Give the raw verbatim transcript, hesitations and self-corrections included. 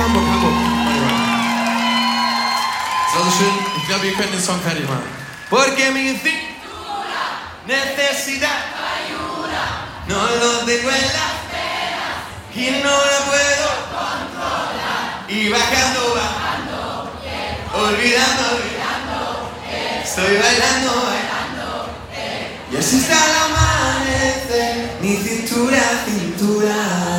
Hamburg, Hamburg. So schön. Ich glaube, ihr könnt den Song fertig machen. Porque mi cintura necesita ayuda. No lo tengo en las penas y no la puedo controlar. Y bajando, bajando, olvidando, olvidando, estoy bailando, bailando. Y así está el amanecer, mi cintura, cintura.